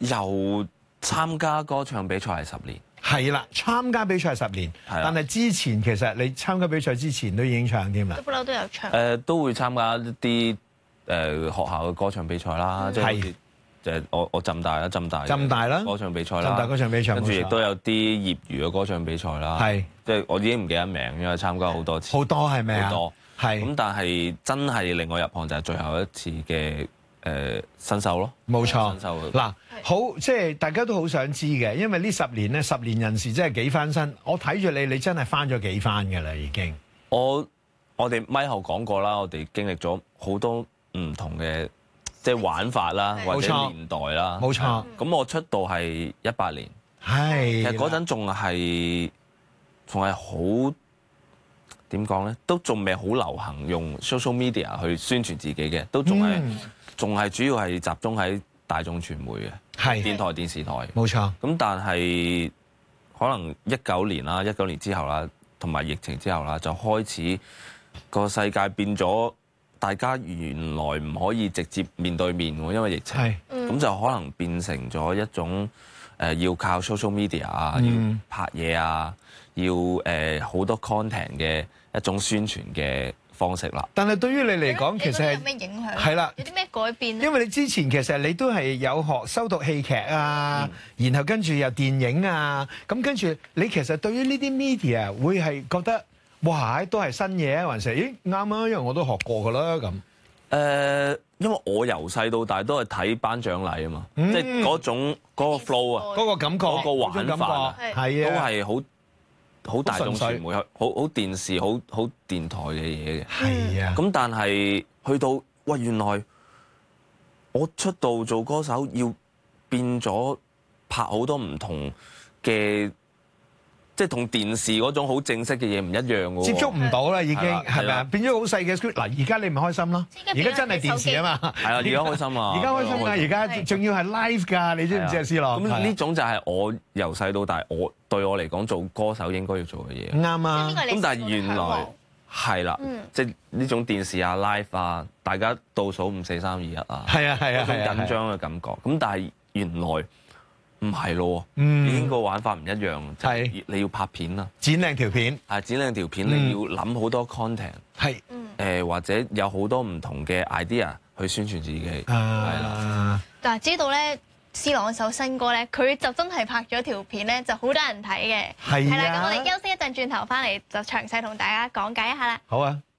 由參加歌唱比賽係10年。 係啦，參加比賽係10年，但係之前其實你參加比賽之前都已經唱添啦。 不嬲都有唱。 都會參加一啲學校嘅歌唱比賽啦，即係我浸大啦，浸大啦歌唱比賽啦，浸大歌唱比賽，跟住亦都有啲業餘嘅歌唱比賽啦。係，即係我已經唔記得名，因為參加好多次。好多係咪啊？好多係。咁但係真係令我入行就係最後一次嘅新秀咯。冇錯。新秀嗱。好，即係大家都好想知嘅，因為呢10年咧，10年人事真係幾翻身。我睇住你真係翻咗幾番㗎啦，已經。我哋咪後講過啦，我哋經歷咗好多唔同嘅即係玩法啦，或者年代啦。冇錯。咁我出道係18年，其實嗰陣仲係好點講咧，都仲未好流行用 social media 去宣傳自己嘅，都仲係主要係集中喺大眾傳媒嘅，電台、電視台，冇錯。咁但係可能19年啦，19年之後啦，同埋疫情之後啦，就開始個世界變咗，大家原來唔可以直接面對面喎，因為疫情，咁就可能變成咗一種要靠 social media 啊，要拍嘢啊，要好多 content 嘅一種宣傳嘅方式啦。但係對於你嚟講，其實係有咩影響？係啦，有啲咩改變咧？因為你之前其實你都係有學修讀戲劇啊，然後跟住又電影啊，咁跟住你其實對於呢啲 media 會係覺得哇，都係新嘢啊，還是咦啱啊？因為我都學過㗎啦咁。因為我由細到大都係睇頒獎禮啊嘛，即係嗰個 flow 啊，嗰個感覺，嗰個玩法啊，係啊，都係好大眾傳媒，好電視、好電台嘅嘢嘅。係啊。咁但係去到喂，原來我出道做歌手要變咗拍好多唔同嘅，即係同電視嗰種好正式嘅嘢唔一樣嘅喎。接觸唔到啦，已經係咪啊？變咗好細嘅 script。嗱，而家你咪開心咯。而家真係電視啊嘛。係啊，而家開心啊。而家開心啊！而家仲要係 live 㗎，你知唔知啊，思樂？咁呢種就係我由細到大，對我嚟講做歌手應該要做嘅嘢。啱啊。咁但係原來係啦，即係呢種電視啊、live 啊，大家倒數5、4、3、2、1啊，係啊，嗰種緊張嘅感覺。咁但係原來唔係咯，已經個玩法唔一樣。係你要拍片啊，剪靚條片，係剪靚條片，你要諗好多 content， 係或者有好多唔同嘅 idea 去宣傳自己，係啦。 但係知道咧，思朗嗰首新歌咧，佢就真係拍咗條片咧，就好多人睇嘅。係啦，咁我哋休息一陣，轉頭翻嚟就詳細同大家講解一下啦。好啊。